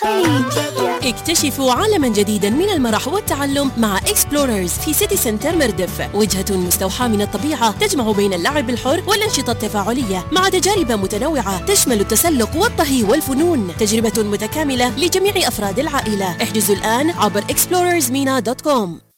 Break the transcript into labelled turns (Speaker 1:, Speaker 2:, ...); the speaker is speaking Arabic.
Speaker 1: الخليجية.
Speaker 2: اكتشفوا عالما جديدا من المرح والتعلم مع اكسبلوررز في سيتي سنتر مردف، وجهة مستوحاة من الطبيعة تجمع بين اللعب الحر والأنشطة التفاعلية مع تجارب متنوعة تشمل التسلق والطهي والفنون. تجربة متكاملة لجميع أفراد العائلة. احجزوا الآن عبر explorersmina.com.